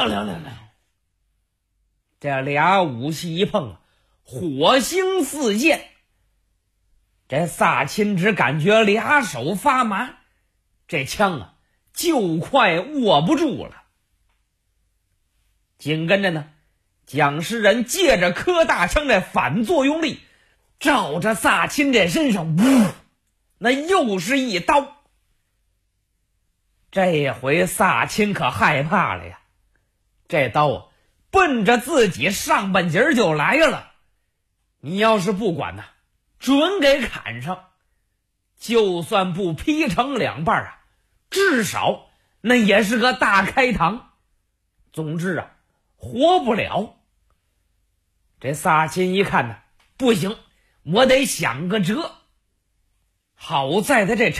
这俩武器一碰，火星四溅。这萨钦只感觉俩手发麻，这枪就快握不住了。紧跟着呢，蒋诗人借着柯大枪的反作用力，照着萨钦这身上，那又是一刀。这回萨钦可害怕了呀，这刀奔着自己上半截就来了，你要是不管准给砍上，就算不劈成两半至少那也是个大开膛。总之活不了。这萨钦一看不行，我得想个辙。好在他这